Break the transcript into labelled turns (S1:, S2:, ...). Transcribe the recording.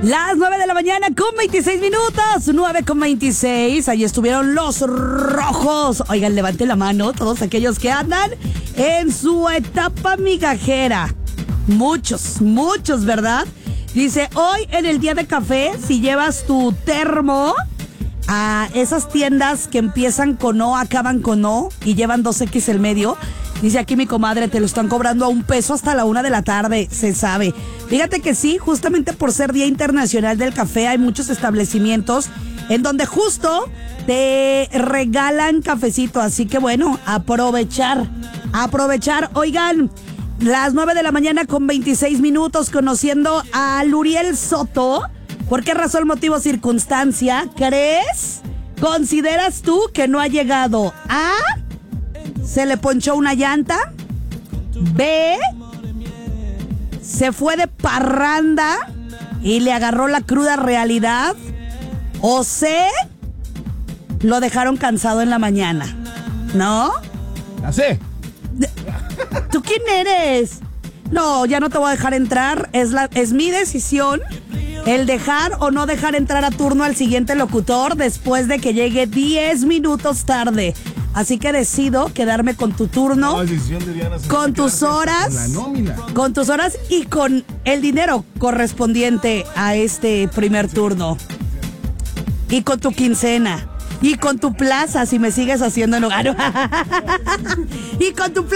S1: Las 9 de la mañana con 26 minutos, 9 con 26. Ahí estuvieron los rojos. Oigan, levante la mano todos aquellos que andan en su etapa migajera. Muchos, ¿verdad? Dice, hoy en el día de café, si llevas tu termo a esas tiendas que empiezan con O, acaban con O y llevan 2X el medio, dice aquí mi comadre, te lo están cobrando a $1 hasta la 1 de la tarde, se sabe. Fíjate que sí, justamente por ser Día Internacional del Café, hay muchos establecimientos en donde justo te regalan cafecito. Así que bueno, aprovechar. Oigan, las 9 de la mañana con 26 minutos, conociendo a Luriel Soto. ¿Por qué razón, motivo, circunstancia crees, consideras tú que no ha llegado? A, se le ponchó una llanta. B, se fue de parranda y le agarró la cruda realidad. O C, lo dejaron cansado en la mañana. ¿No?
S2: La C.
S1: ¿Tú quién eres? No, ya no te voy a dejar entrar. Es mi decisión el dejar o no dejar entrar a turno al siguiente locutor después de que llegue 10 minutos tarde. Así que decido quedarme con tu turno, con tus horas, con tus horas y con el dinero correspondiente a este primer turno. Y con tu quincena. Y con tu plaza, si me sigues haciendo enojar. Y con tu plaza.